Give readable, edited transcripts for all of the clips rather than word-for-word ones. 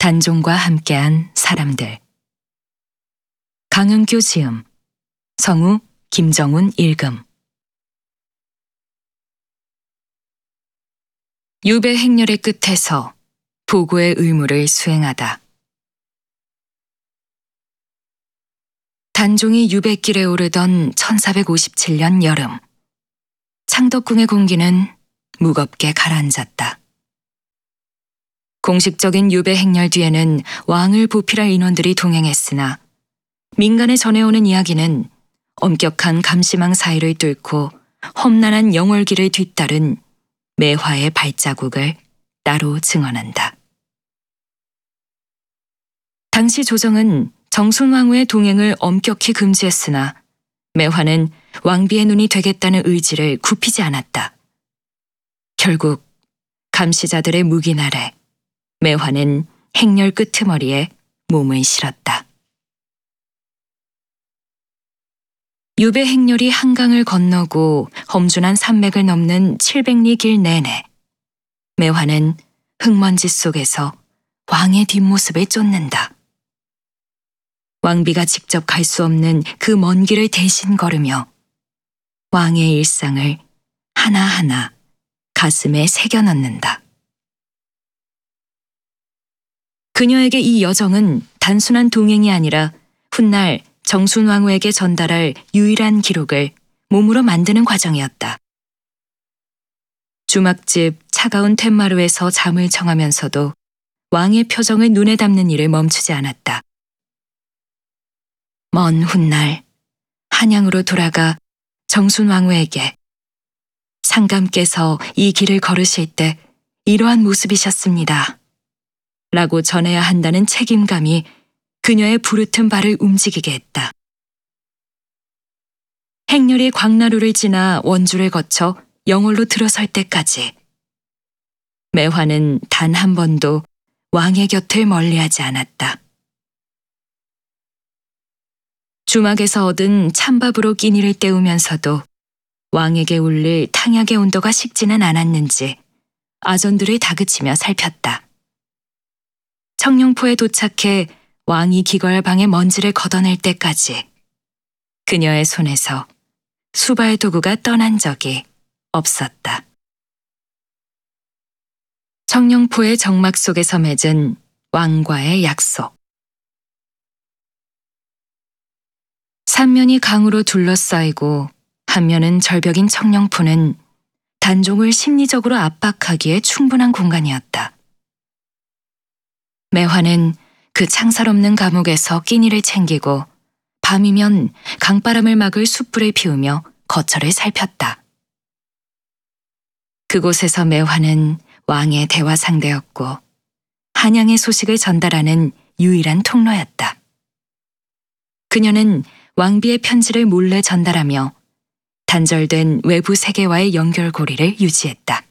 단종과 함께한 사람들. 강은규 지음, 성우 김정훈 읽음. 유배 행렬의 끝에서 보고의 의무를 수행하다. 단종이 유배길에 오르던 1457년 여름, 창덕궁의 공기는 무겁게 가라앉았다. 공식적인 유배 행렬 뒤에는 왕을 보필할 인원들이 동행했으나 민간에 전해오는 이야기는 엄격한 감시망 사이를 뚫고 험난한 영월길을 뒤따른 매화의 발자국을 따로 증언한다. 당시 조정은 정순왕후의 동행을 엄격히 금지했으나 매화는 왕비의 눈이 되겠다는 의지를 굽히지 않았다. 결국 감시자들의 묵인 아래 매화는 행렬 끄트머리에 몸을 실었다. 유배 행렬이 한강을 건너고 험준한 산맥을 넘는 700리 길 내내 매화는 흙먼지 속에서 왕의 뒷모습을 쫓는다. 왕비가 직접 갈 수 없는 그 먼 길을 대신 걸으며 왕의 일상을 하나하나 가슴에 새겨 넣는다. 그녀에게 이 여정은 단순한 동행이 아니라 훗날 정순왕후에게 전달할 유일한 기록을 몸으로 만드는 과정이었다. 주막집 차가운 텐마루에서 잠을 청하면서도 왕의 표정을 눈에 담는 일을 멈추지 않았다. 먼 훗날 한양으로 돌아가 정순왕후에게 상감께서 이 길을 걸으실 때 이러한 모습이셨습니다. 라고 전해야 한다는 책임감이 그녀의 부르튼 발을 움직이게 했다. 행렬이 광나루를 지나 원주를 거쳐 영월로 들어설 때까지 매화는 단 한 번도 왕의 곁을 멀리하지 않았다. 주막에서 얻은 찬밥으로 끼니를 때우면서도 왕에게 울릴 탕약의 온도가 식지는 않았는지 아전들을 다그치며 살폈다. 청룡포에 도착해 왕이 기거할 방의 먼지를 걷어낼 때까지 그녀의 손에서 수발 도구가 떠난 적이 없었다. 청룡포의 정막 속에서 맺은 왕과의 약속. 삼면이 강으로 둘러싸이고 한면은 절벽인 청룡포는 단종을 심리적으로 압박하기에 충분한 공간이었다. 매화는 그 창살 없는 감옥에서 끼니를 챙기고 밤이면 강바람을 막을 숯불을 피우며 거처를 살폈다. 그곳에서 매화는 왕의 대화 상대였고 한양의 소식을 전달하는 유일한 통로였다. 그녀는 왕비의 편지를 몰래 전달하며 단절된 외부 세계와의 연결고리를 유지했다.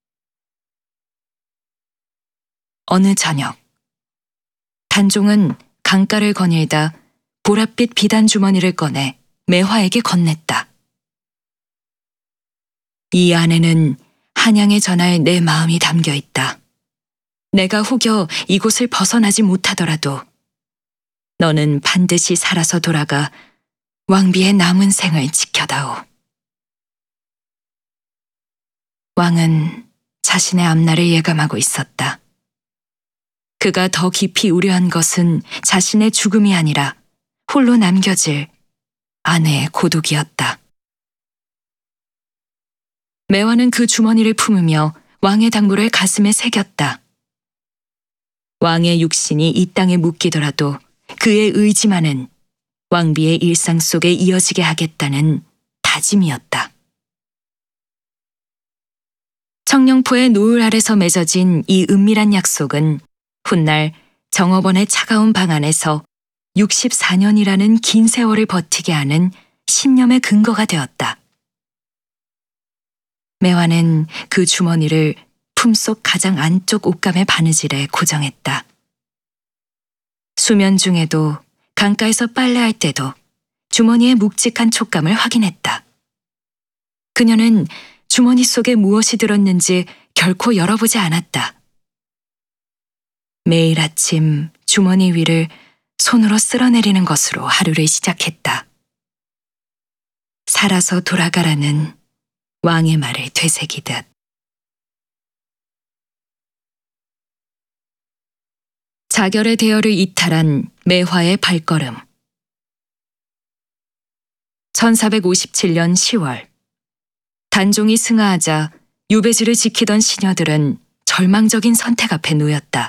어느 저녁, 단종은 강가를 거닐다 보랏빛 비단 주머니를 꺼내 매화에게 건넸다. 이 안에는 한양에 전할 내 마음이 담겨 있다. 내가 혹여 이곳을 벗어나지 못하더라도 너는 반드시 살아서 돌아가 왕비의 남은 생을 지켜다오. 왕은 자신의 앞날을 예감하고 있었다. 그가 더 깊이 우려한 것은 자신의 죽음이 아니라 홀로 남겨질 아내의 고독이었다. 매화는 그 주머니를 품으며 왕의 당부를 가슴에 새겼다. 왕의 육신이 이 땅에 묻히더라도 그의 의지만은 왕비의 일상 속에 이어지게 하겠다는 다짐이었다. 청룡포의 노을 아래서 맺어진 이 은밀한 약속은 훗날 정업원의 차가운 방 안에서 64년이라는 긴 세월을 버티게 하는 신념의 근거가 되었다. 매화는 그 주머니를 품속 가장 안쪽 옷감의 바느질에 고정했다. 수면 중에도 강가에서 빨래할 때도 주머니의 묵직한 촉감을 확인했다. 그녀는 주머니 속에 무엇이 들었는지 결코 열어보지 않았다. 매일 아침 주머니 위를 손으로 쓸어내리는 것으로 하루를 시작했다. 살아서 돌아가라는 왕의 말을 되새기듯. 자결의 대열을 이탈한 매화의 발걸음. 1457년 10월, 단종이 승하하자 유배지를 지키던 시녀들은 절망적인 선택 앞에 놓였다.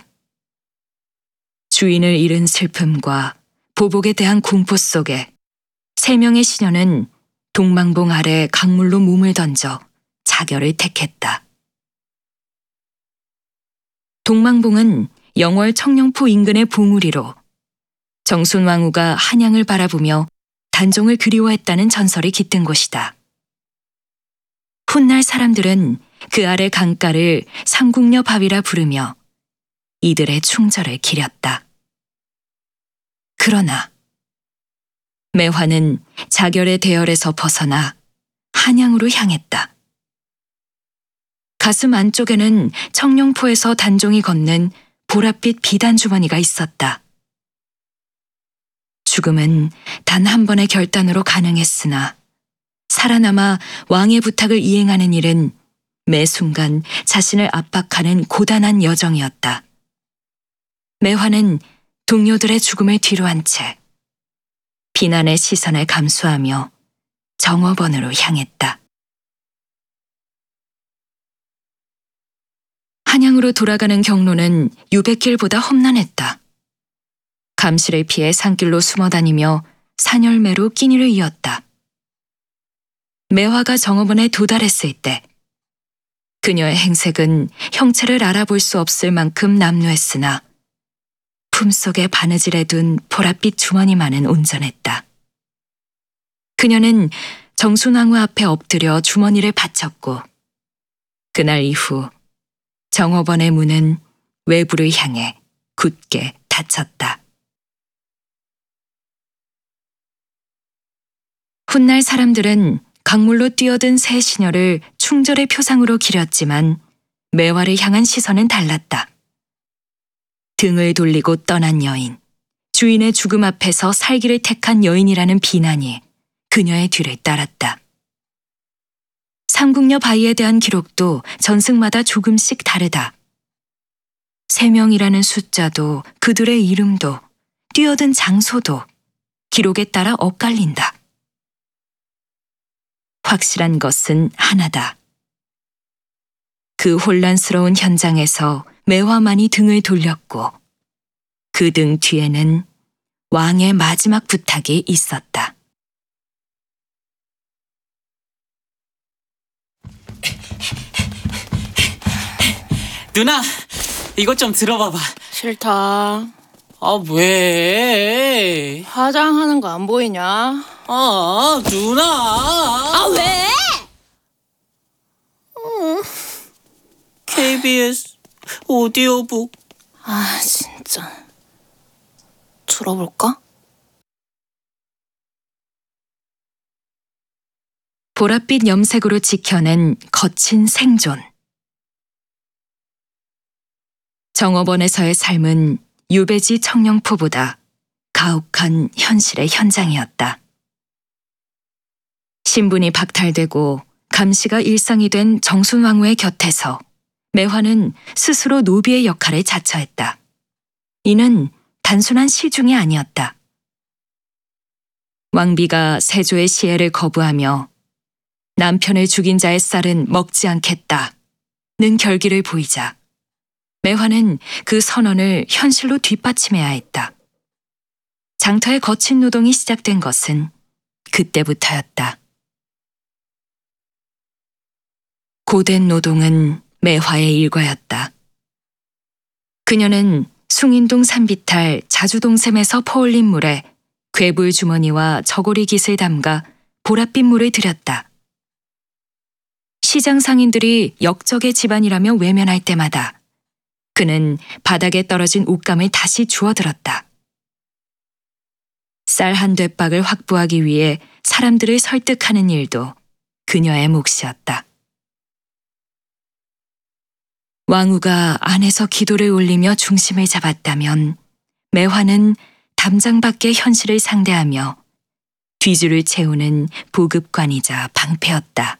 주인을 잃은 슬픔과 보복에 대한 공포 속에 3명의 시녀는 동망봉 아래 강물로 몸을 던져 자결을 택했다. 동망봉은 영월 청령포 인근의 봉우리로 정순왕후가 한양을 바라보며 단종을 그리워했다는 전설이 깃든 곳이다. 훗날 사람들은 그 아래 강가를 상궁녀 바위라 부르며 이들의 충절을 기렸다. 그러나 매화는 자결의 대열에서 벗어나 한양으로 향했다. 가슴 안쪽에는 청룡포에서 단종이 건넨 보랏빛 비단 주머니가 있었다. 죽음은 단 한 번의 결단으로 가능했으나 살아남아 왕의 부탁을 이행하는 일은 매 순간 자신을 압박하는 고단한 여정이었다. 매화는 동료들의 죽음을 뒤로한 채 비난의 시선을 감수하며 정업원으로 향했다. 한양으로 돌아가는 경로는 유백길보다 험난했다. 감시를 피해 산길로 숨어다니며 산열매로 끼니를 이었다. 매화가 정업원에 도달했을 때 그녀의 행색은 형체를 알아볼 수 없을 만큼 남루했으나 품속에 바느질해 둔 보랏빛 주머니만은 온전했다. 그녀는 정순왕후 앞에 엎드려 주머니를 바쳤고 그날 이후 정업원의 문은 외부를 향해 굳게 닫혔다. 훗날 사람들은 강물로 뛰어든 새 시녀를 충절의 표상으로 기렸지만 매화를 향한 시선은 달랐다. 등을 돌리고 떠난 여인, 주인의 죽음 앞에서 살기를 택한 여인이라는 비난이 그녀의 뒤를 따랐다. 상궁녀 바위에 대한 기록도 전승마다 조금씩 다르다. 3명이라는 숫자도 그들의 이름도 뛰어든 장소도 기록에 따라 엇갈린다. 확실한 것은 하나다. 그 혼란스러운 현장에서 매화만이 등을 돌렸고 그 등 뒤에는 왕의 마지막 부탁이 있었다. 누나, 이것 좀 들어봐봐. 싫다. 아, 왜? 화장하는 거 안 보이냐? 아, 누나. 아, 왜? KBS 오디오북. 아, 진짜. 들어볼까? 보랏빛 염색으로 지켜낸 거친 생존. 정업원에서의 삶은 유배지 청령포보다 가혹한 현실의 현장이었다. 신분이 박탈되고 감시가 일상이 된 정순왕후의 곁에서 매화는 스스로 노비의 역할을 자처했다. 이는 단순한 시중이 아니었다. 왕비가 세조의 시해를 거부하며 남편을 죽인 자의 쌀은 먹지 않겠다는 결기를 보이자 매화는 그 선언을 현실로 뒷받침해야 했다. 장터의 거친 노동이 시작된 것은 그때부터였다. 고된 노동은 매화의 일과였다. 그녀는 숭인동 산비탈 자주동샘에서 퍼올린 물에 괴불 주머니와 저고리 깃을 담가 보랏빛 물을 들였다. 시장 상인들이 역적의 집안이라며 외면할 때마다 그는 바닥에 떨어진 옷감을 다시 주워들었다. 쌀 한 되박을 확보하기 위해 사람들을 설득하는 일도 그녀의 몫이었다. 왕후가 안에서 기도를 올리며 중심을 잡았다면 매화는 담장 밖의 현실을 상대하며 뒤주를 채우는 보급관이자 방패였다.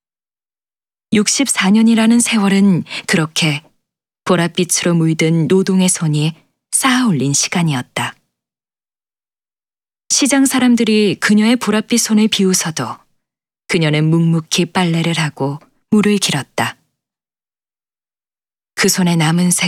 64년이라는 세월은 그렇게 보랏빛으로 물든 노동의 손이 쌓아 올린 시간이었다. 시장 사람들이 그녀의 보랏빛 손을 비웃어도 그녀는 묵묵히 빨래를 하고 물을 길었다. 그 손에 남은 색